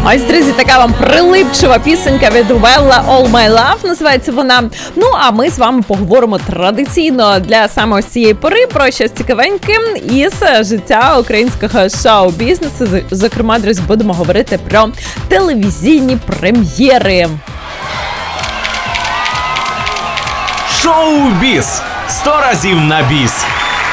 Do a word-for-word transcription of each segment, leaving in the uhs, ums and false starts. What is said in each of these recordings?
Ось, друзі, така вам прилипчива пісенька від Велла «All My Love» називається вона. Ну, а ми з вами поговоримо традиційно для саме ось цієї пори про щось цікавеньке із життя українського шоу-бізнесу. Зокрема, друзі, будемо говорити про телевізійні прем'єри. Шоу-біз. Сто разів на біс.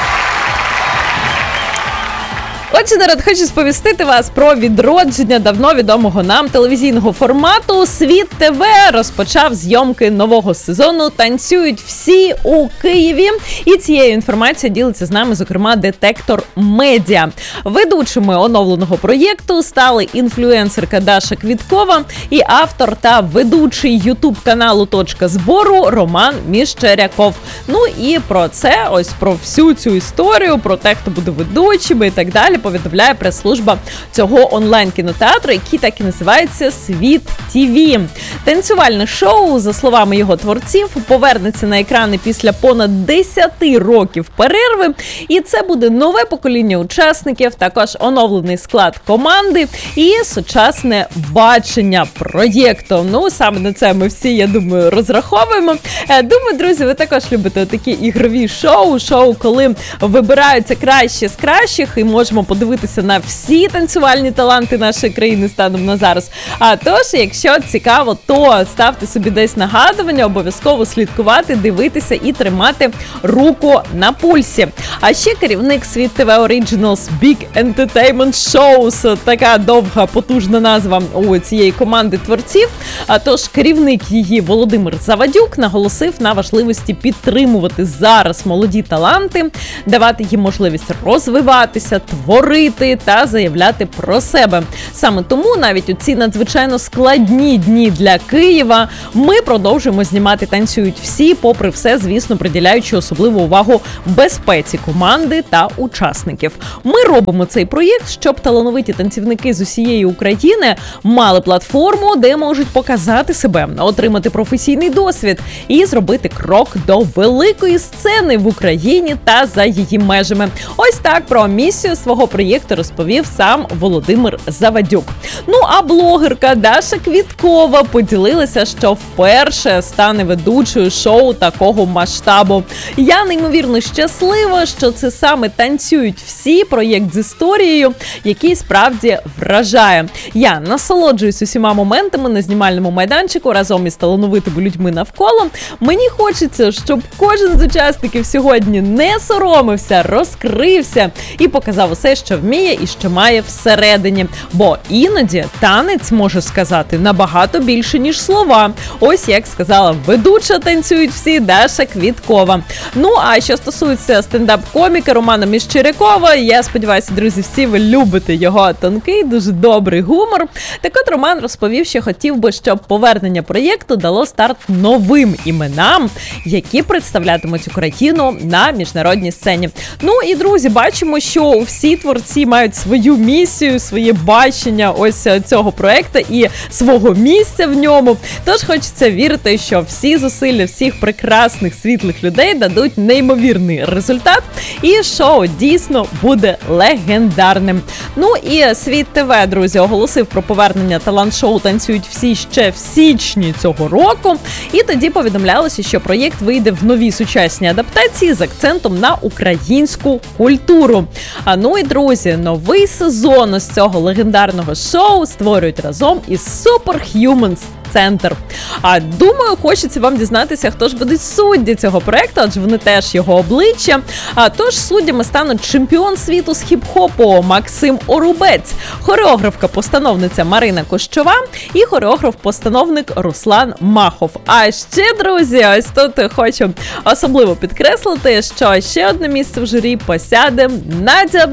Отже, народ, хочу сповістити вас про відродження давно відомого нам телевізійного формату. Світ ТВ розпочав зйомки нового сезону «Танцюють всі» у Києві. І цією інформацією ділиться з нами, зокрема, Детектор Медіа. Ведучими оновленого проєкту стали інфлюенсерка Даша Квіткова і автор та ведучий ютуб-каналу «Точка збору» Роман Міщеряков. Ну і про це, ось про всю цю історію, про те, хто буде ведучими і так далі, повідомляє прес-служба цього онлайн-кінотеатру, який так і називається «Світ ТВ». Танцювальне шоу, за словами його творців, повернеться на екрани після понад десяти років перерви. І це буде нове покоління учасників, також оновлений склад команди і сучасне бачення проєкту. Ну, саме на це ми всі, я думаю, розраховуємо. Думаю, друзі, ви також любите такі ігрові шоу, шоу, коли вибираються кращі з кращих і можемо подивитися на всі танцювальні таланти нашої країни станом на зараз. А тож, якщо цікаво, то ставте собі десь нагадування, обов'язково слідкувати, дивитися і тримати руку на пульсі. А ще керівник Світ ТВ Originals Big Entertainment Shows, така довга, потужна назва у цієї команди творців. А тож, керівник її Володимир Завадюк наголосив на важливості підтримувати зараз молоді таланти, давати їм можливість розвиватися, творити та заявляти про себе. Саме тому навіть у ці надзвичайно складні дні для Києва ми продовжуємо знімати «Танцюють всі», попри все, звісно, приділяючи особливу увагу безпеці команди та учасників. Ми робимо цей проєкт, щоб талановиті танцівники з усієї України мали платформу, де можуть показати себе, отримати професійний досвід і зробити крок до великої сцени в Україні та за її межами. Ось так про місію свого проєкту розповів сам Володимир Завадюк. Ну а блогерка Даша Квіткова поділилася, що вперше стане ведучою шоу такого масштабу. Я неймовірно щаслива, що це саме «Танцюють всі» проєкт з історією, який справді вражає. Я насолоджуюсь усіма моментами на знімальному майданчику разом із талановитими людьми навколо. Мені хочеться, щоб кожен з учасників сьогодні не соромився, розкрився і показав усе, що вміє і що має всередині. Бо іноді танець може сказати набагато більше, ніж слова. Ось як сказала ведуча «Танцюють всі» Даша Квіткова. Ну, а що стосується стендап-коміка Романа Міщерякова, я сподіваюся, друзі, всі ви любите його тонкий, дуже добрий гумор. Так от Роман розповів, що хотів би, щоб повернення проєкту дало старт новим іменам, які представлятимуть Україну на міжнародній сцені. Ну і, друзі, бачимо, що всі творці мають свою місію, своє бачення ось цього проєкту і свого місця в ньому. Тож хочеться вірити, що всі зусилля всіх прекрасних, світлих людей дадуть неймовірний результат, і шоу дійсно буде легендарним. Ну і Світ ТВ, друзі, оголосив про повернення талант-шоу «Танцюють всі» ще в січні цього року. І тоді повідомлялося, що проєкт вийде в новій сучасній адаптації з акцентом на українську культуру. А ну і, друзі, новий сезон із цього легендарного шоу створюють разом із Superhumans Центр. А думаю, хочеться вам дізнатися, хто ж будуть судді цього проєкту, адже вони теж його обличчя. А тож суддями стануть чемпіон світу з хіп-хопу Максим Орубець, хореографка-постановниця Марина Кощова і хореограф-постановник Руслан Махов. А ще, друзі, ось тут хочу особливо підкреслити, що ще одне місце в журі посяде Надя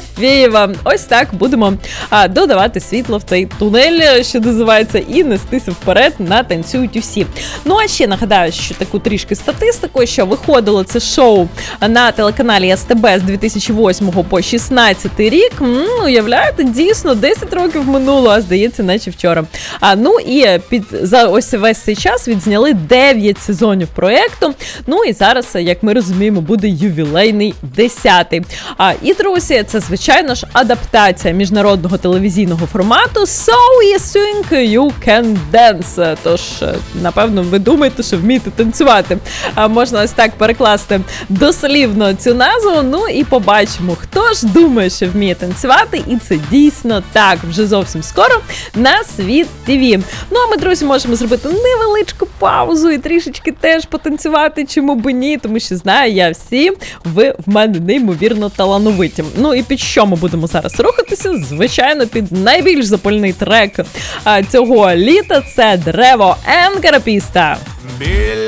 Дорофєєва. Ось так будемо а, додавати світло в цей тунель, що називається, і нестися вперед натанцюють усі. Ну а ще нагадаю, що таку трішки статистику, що виходило це шоу на телеканалі ес те бе з дві тисячі восьмого по шістнадцятий рік. М, уявляєте, дійсно, десять років минуло, а здається, наче вчора. А ну і під за ось весь цей час відзняли дев'ять сезонів проєкту. Ну і зараз, як ми розуміємо, буде ювілейний десятий. А і, друзі, це, звичайно ж, адаптація міжнародного телевізійного формату So You Think You Can Dance. Тож, напевно, ви думаєте, що вмієте танцювати. А можна ось так перекласти дослівно цю назву. Ну і побачимо, хто ж думає, що вміє танцювати. І це дійсно так. Вже зовсім скоро на Світ ТВ. Ну а ми, друзі, можемо зробити невеличку паузу і трішечки теж потанцювати, чому б ні, тому що знаю я всі, ви в мене неймовірно талановиті. Ну і під що ми будемо зараз рухатися? Звичайно, під найбільш запальний трек а, цього літа – це «Древо Енкарапіста». Біля